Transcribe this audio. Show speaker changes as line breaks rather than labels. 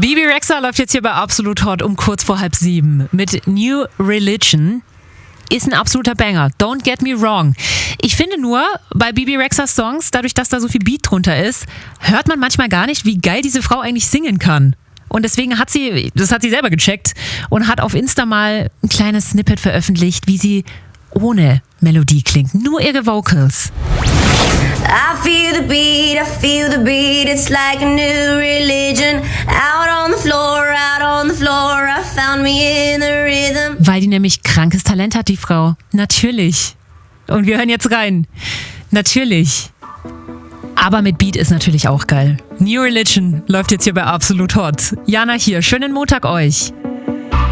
Bebe Rexha läuft jetzt hier bei Absolut Hot um kurz vor 6:30 mit New Religion. Ist ein absoluter Banger. Don't get me wrong. Ich finde nur, bei Bebe Rexhas Songs, dadurch, dass da so viel Beat drunter ist, hört man manchmal gar nicht, wie geil diese Frau eigentlich singen kann. Und deswegen hat sie selber gecheckt und hat auf Insta mal ein kleines Snippet veröffentlicht, wie sie ohne Melodie klingt. Nur ihre Vocals.
I feel the beat, it's like a new religion. Out on the floor, I found me in the rhythm.
Weil die nämlich krankes Talent hat, die Frau. Natürlich. Und wir hören jetzt rein. Natürlich. Aber mit Beat ist natürlich auch geil. New Religion läuft jetzt hier bei Absolut Hot. Jana hier, schönen Montag euch.